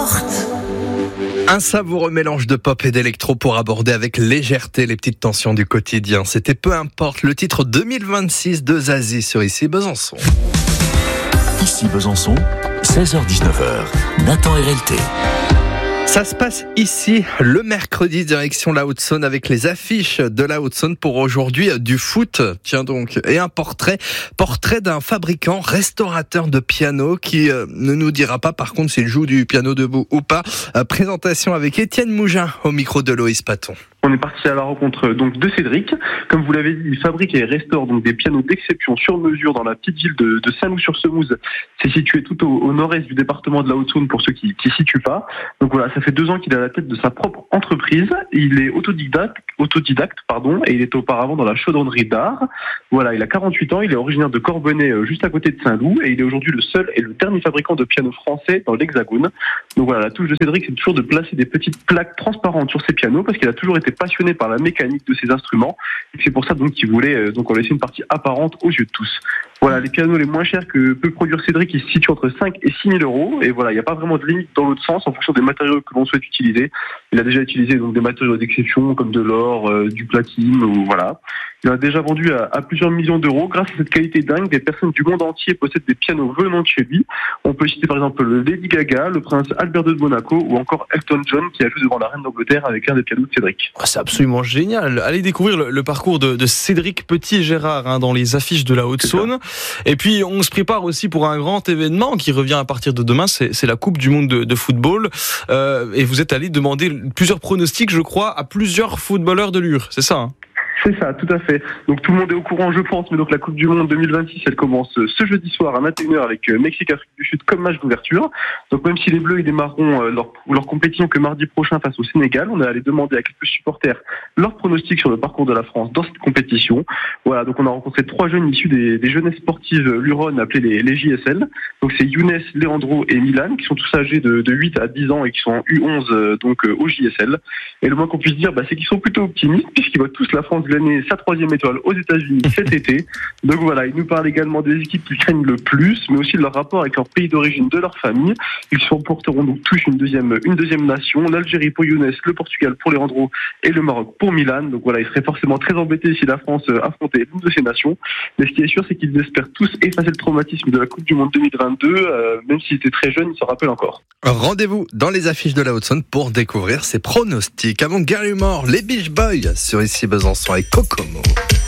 porte. Un savoureux mélange de pop et d'électro pour aborder avec légèreté les petites tensions du quotidien. C'était Peu importe, le titre 2026 de Zazie sur Ici Besançon. Ici Besançon, 16h-19h, Nathan RLT. Ça se passe ici, le mercredi, direction la Haute-Saône, avec les affiches de la Haute-Saône pour aujourd'hui du foot. Tiens donc, et un portrait d'un fabricant, restaurateur de piano, qui ne nous dira pas par contre s'il joue du piano debout ou pas. Présentation avec Étienne Mougin au micro de Loïs Paton. On est parti à la rencontre donc de Cédric. Comme vous l'avez dit, il fabrique et restaure donc des pianos d'exception sur mesure dans la petite ville de Saint-Loup-sur-Semouse. C'est situé tout au nord-est du département de la Haute-Saône pour ceux qui situent pas. Donc voilà, ça fait 2 ans qu'il est à la tête de sa propre entreprise. Il est autodidacte, et il était auparavant dans la chaudronnerie d'art. Voilà, il a 48 ans, il est originaire de Corbonnet, juste à côté de Saint-Loup, et il est aujourd'hui le seul et le dernier fabricant de pianos français dans l'Hexagone. Donc voilà, la touche de Cédric, c'est toujours de placer des petites plaques transparentes sur ses pianos, parce qu'il a toujours été passionné par la mécanique de ses instruments, et c'est pour ça donc qu'il voulait en laisser une partie apparente aux yeux de tous. Voilà, les pianos les moins chers que peut produire Cédric, ils se situent entre 5 et 6 000 euros, et voilà, il n'y a pas vraiment de limite dans l'autre sens en fonction des matériaux que l'on souhaite utiliser. Il a déjà utilisé donc des matériaux d'exception comme de l'or, du platine, ou voilà. Il a déjà vendu à plusieurs millions d'euros. Grâce à cette qualité dingue, des personnes du monde entier possèdent des pianos venant de chez lui. On peut citer par exemple le Lady Gaga, le prince Albert II de Monaco ou encore Elton John qui a joué devant la reine d'Angleterre avec un des pianos de Cédric. C'est absolument génial. Allez découvrir le parcours de Cédric Petit-Gérard dans les affiches de la Haute-Saône. Et puis on se prépare aussi pour un grand événement qui revient à partir de demain, c'est la Coupe du Monde de football. Et vous êtes allé demander plusieurs pronostics, je crois, à plusieurs footballeurs de Lure, c'est ça hein? C'est ça, tout à fait. Donc tout le monde est au courant, je pense, mais donc la Coupe du Monde 2026, elle commence ce jeudi soir à 21h avec Mexique-Afrique du Sud comme match d'ouverture. Donc même si les Bleus et les Marrons leur compétition que mardi prochain face au Sénégal, on est allé demander à quelques supporters leur pronostic sur le parcours de la France dans cette compétition. Voilà, donc on a rencontré 3 jeunes issus des jeunesses sportives luronnes appelées les JSL. Donc c'est Younes, Leandro et Milan qui sont tous âgés de 8 à 10 ans et qui sont en U11 donc au JSL. Et le moins qu'on puisse dire, c'est qu'ils sont plutôt optimistes puisqu'ils voient tous la France gagner sa 3e étoile aux États-Unis cet été. Donc voilà, ils nous parlent également des équipes qu'ils craignent le plus, mais aussi de leur rapport avec leur pays d'origine, de leur famille. Ils supporteront donc tous une deuxième nation, l'Algérie pour Younes, le Portugal pour Leandro et le Maroc pour Milan. Donc voilà, ils seraient forcément très embêtés si la France affrontait l'une de ces nations. Mais ce qui est sûr, c'est qu'ils espèrent tous effacer le traumatisme de la Coupe du Monde 2022. Même s'ils étaient très jeunes, ils s'en rappellent encore. Rendez-vous dans les affiches de la Haute-Saône pour découvrir ces pronostics. Avant Gary Moore, les Beach Boys sur Ici Besançon avec Kokomo.